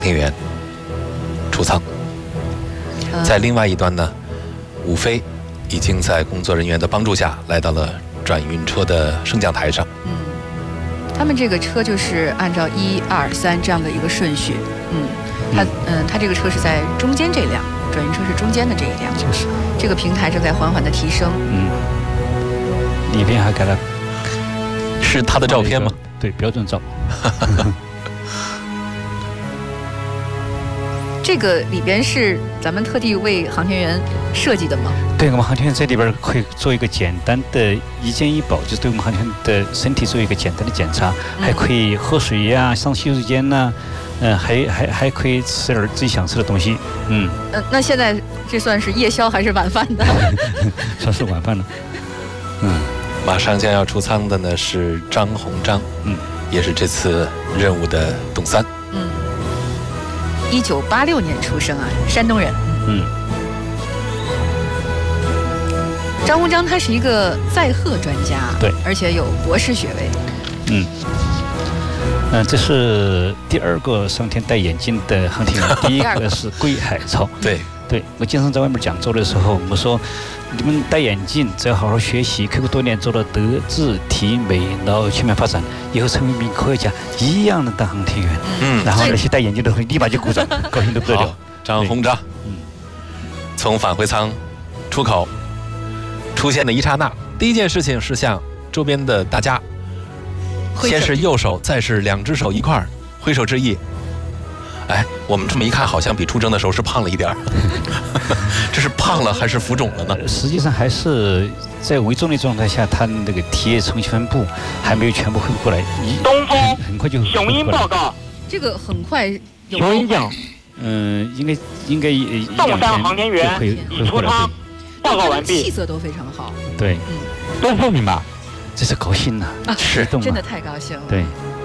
天员出舱。在另外一端呢，伍飞已经在工作人员的帮助下来到了转运车的升降台上。 他们这个车就是按照1、2、3这样的一个顺序。它这个车是在中间这辆，转运车是中间的这一辆。 就是这个平台正在缓缓的提升。 里边还给他是他的照片吗？ 对，标准照。 这个里边是咱们特地为航天员设计的吗？ 对，我们航天员在里边可以做一个简单的一件一保，就是对我们航天员的身体做一个简单的检查，还可以喝水呀、上洗手间呐，还可以吃点自己想吃的东西。 那现在这算是夜宵还是晚饭的？ 算是晚饭了。 马上将要出舱的呢是张鸿章，也是这次任务的董三。 1986年出生啊，山东人。张鸿章他是一个载荷专家， 对， 而且有博士学位。 这是第2个上天戴眼镜的航天员，第一个是桂海潮。对，我经常在外面讲座的时候，我说你们戴眼镜，只要好好学习，刻苦多年，做到德智体美劳全面发展，以后成为一名科学家，一样能当航天员。然后那些戴眼镜的会立马就鼓掌，高兴得不得了。 张鸿章，从返回舱出口出现的一刹那，第一件事情是向周边的大家，先是右手，再是2只手一块儿挥手致意。我们这么一看，好像比出征的时候是胖了一点儿。这是胖了还是浮肿了呢？ 实际上还是在微重力状态下，它那个体液重新分布还没有全部恢复过来。 东风很快就雄鹰报告。 这个很快有雄鹰讲。 应该宋山航天员已出舱，报告完毕。 气色都非常好。 对， 都不明白， 这是高兴呐，是动真的太高兴了。 对。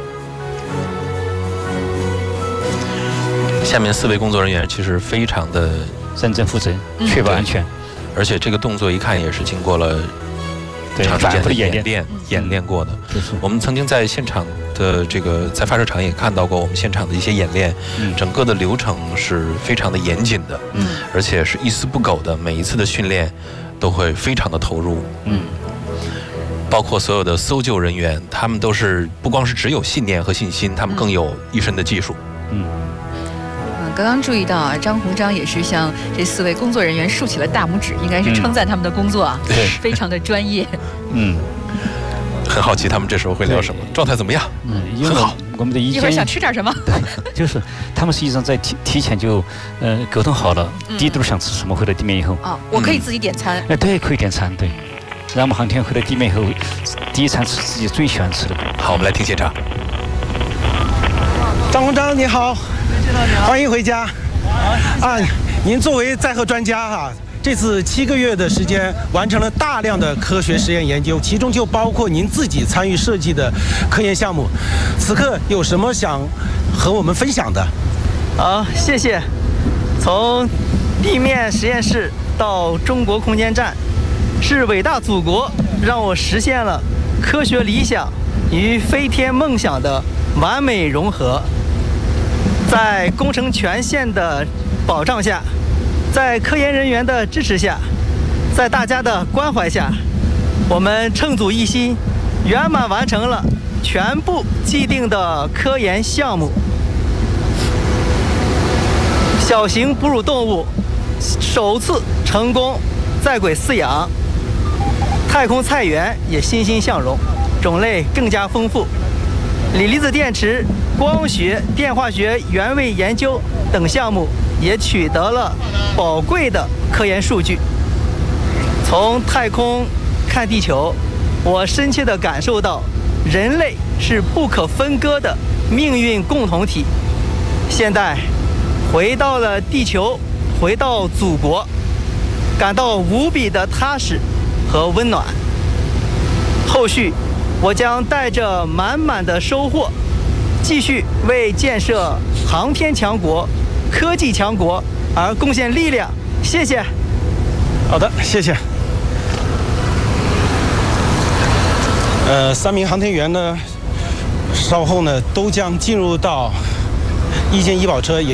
下面4位工作人员其实非常的认真负责，确保安全， 而且这个动作一看也是经过了长时间的演练过的。我们曾经在现场的这个在发射场也看到过我们现场的一些演练，整个的流程是非常的严谨的，而且是一丝不苟的，每一次的训练都会非常的投入，包括所有的搜救人员，他们都是不光是只有信念和信心，他们更有一身的技术。 刚刚注意到啊，张鸿章也是向这4位工作人员竖起了大拇指，应该是称赞他们的工作啊，非常的专业。 很好奇他们这时候会聊什么，状态怎么样？很好。 我们的一会儿想吃点什么？ 对，就是他们实际上在提前就沟通好了，第一顿想吃什么，回到地面以后。 我可以自己点餐。 对，可以点餐，对。让我们航天回到地面以后，第一餐吃自己最喜欢吃的。 好，我们来听现场。 张鸿章你好，欢迎回家。您作为载荷专家这次7个月的时间完成了大量的科学实验研究，其中就包括您自己参与设计的科研项目。此刻有什么想和我们分享的？ 谢谢。从地面实验室到中国空间站，是伟大祖国让我实现了科学理想与飞天梦想的完美融合。在工程权限的保障下，在科研人员的支持下，在大家的关怀下，我们乘组一心，圆满完成了全部既定的科研项目。小型哺乳动物首次成功在轨饲养，太空菜园也欣欣向荣，种类更加丰富。锂离子电池、光学、电化学原位研究等项目也取得了宝贵的科研数据。从太空看地球，我深切地感受到人类是不可分割的命运共同体。现在回到了地球，回到祖国，感到无比的踏实和温暖。后续我将带着满满的收获，继续为建设航天强国、科技强国而贡献力量。谢谢。 好的，谢谢。3名航天员呢，稍后呢都将进入到一件医保车，也